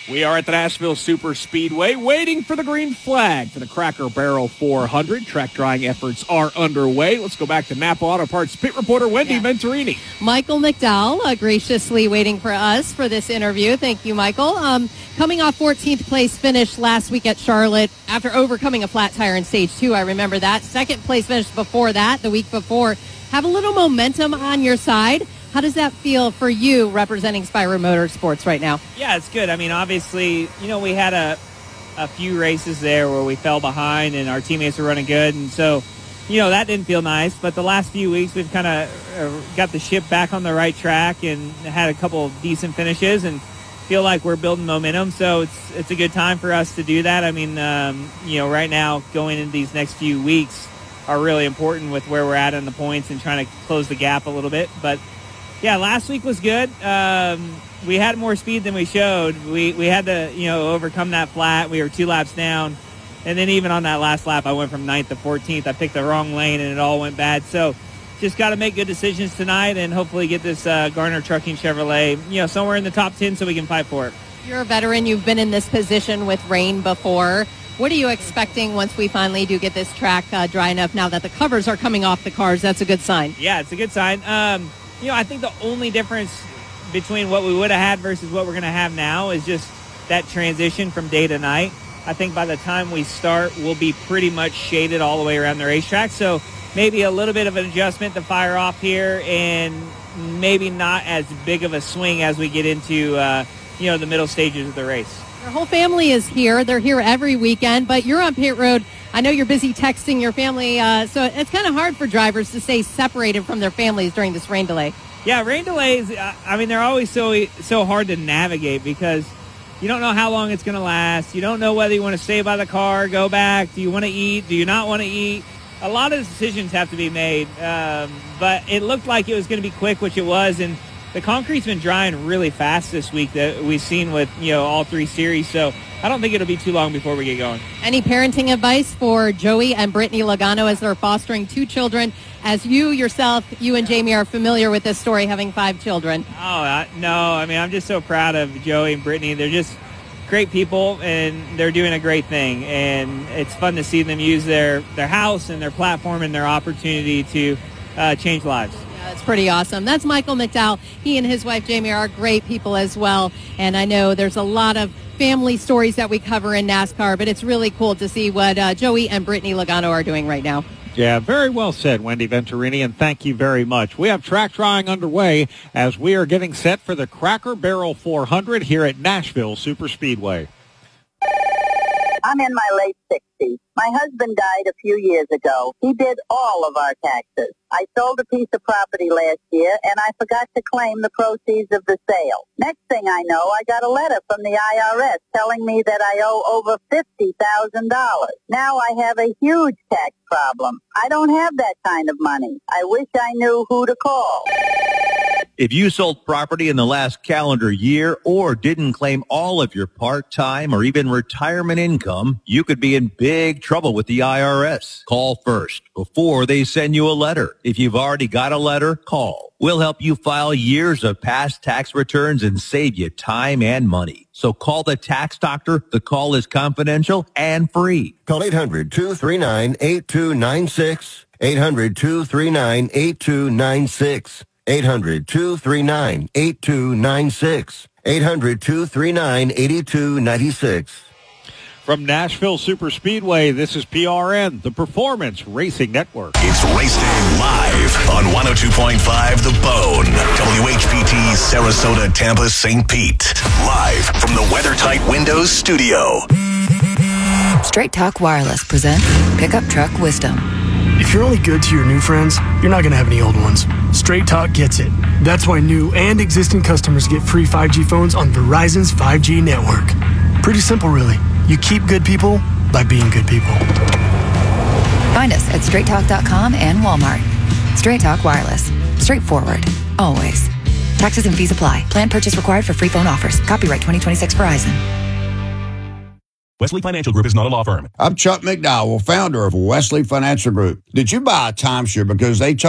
We are at the Nashville Super Speedway waiting for the green flag for the Cracker Barrel 400. Track drying efforts are underway. Let's go back to Napa Auto Parts pit reporter Wendy Venturini. Michael McDowell graciously waiting for us for this interview. Thank you, Michael. Coming off 14th place finish last week at Charlotte after overcoming a flat tire in Stage 2. I remember that. Second place finish before that, the week before. Have a little momentum on your side. How does that feel for you representing Spyro Motorsports right now? Yeah, it's good. I mean, obviously, we had a few races there where we fell behind and our teammates were running good. And so, that didn't feel nice. But the last few weeks, we've kind of got the ship back on the right track and had a couple of decent finishes and feel like we're building momentum. So it's a good time for us to do that. I mean, right now going into these next few weeks are really important with where we're at in the points and trying to close the gap a little bit. But yeah, last week was good. We had more speed than we showed. We had to, overcome that flat. We were 2 laps down. And then even on that last lap, I went from 9th to 14th. I picked the wrong lane, and it all went bad. So just got to make good decisions tonight and hopefully get this Garner Trucking Chevrolet, somewhere in the top 10 so we can fight for it. You're a veteran. You've been in this position with rain before. What are you expecting once we finally do get this track dry enough now that the covers are coming off the cars? That's a good sign. Yeah, it's a good sign. I think the only difference between what we would have had versus what we're going to have now is just that transition from day to night. I think by the time we start, we'll be pretty much shaded all the way around the racetrack. So maybe a little bit of an adjustment to fire off here and maybe not as big of a swing as we get into, the middle stages of the race. Your whole family is here. They're here every weekend, but you're on pit road. I know you're busy texting your family, so it's kind of hard for drivers to stay separated from their families during this rain delay. Yeah, rain delays, they're always so hard to navigate because you don't know how long it's going to last. You don't know whether you want to stay by the car, go back. Do you want to eat? Do you not want to eat? A lot of decisions have to be made, but it looked like it was going to be quick, which it was, and the concrete's been drying really fast this week that we've seen with, all 3 series. So I don't think it'll be too long before we get going. Any parenting advice for Joey and Brittany Logano as they're fostering 2 children? As you and Jamie are familiar with this story, having 5 children. I'm just so proud of Joey and Brittany. They're just great people, and they're doing a great thing. And it's fun to see them use their house and their platform and their opportunity to change lives. It's pretty awesome. That's Michael McDowell. He and his wife Jamie are great people as well. And I know there's a lot of family stories that we cover in NASCAR, but it's really cool to see what Joey and Brittany Logano are doing right now. Yeah, very well said, Wendy Venturini, and thank you very much. We have track drying underway as we are getting set for the Cracker Barrel 400 here at Nashville Super Speedway. I'm in my late 60s. My husband died a few years ago. He did all of our taxes. I sold a piece of property last year, and I forgot to claim the proceeds of the sale. Next thing I know, I got a letter from the IRS telling me that I owe over $50,000. Now I have a huge tax problem. I don't have that kind of money. I wish I knew who to call. If you sold property in the last calendar year or didn't claim all of your part-time or even retirement income, you could be in big trouble with the IRS. Call first before they send you a letter. If you've already got a letter, call. We'll help you file years of past tax returns and save you time and money. So call the tax doctor. The call is confidential and free. Call 800-239-8296. 800-239-8296. 800-239-8296. 800-239-8296. From Nashville Super Speedway, this is PRN, the Performance Racing Network. It's Race Day live on 102.5 The Bone. WHPT, Sarasota, Tampa, St. Pete. Live from the WeatherTight Windows studio. Straight Talk Wireless presents Pickup Truck Wisdom. If you're only good to your new friends, you're not going to have any old ones. Straight Talk gets it. That's why new and existing customers get free 5G phones on Verizon's 5G network. Pretty simple, really. You keep good people by being good people. Find us at straighttalk.com and Walmart. Straight Talk Wireless. Straightforward. Always. Taxes and fees apply. Plan purchase required for free phone offers. Copyright 2026 Verizon. Wesley Financial Group is not a law firm. I'm Chuck McDowell, founder of Wesley Financial Group. Did you buy a timeshare because they told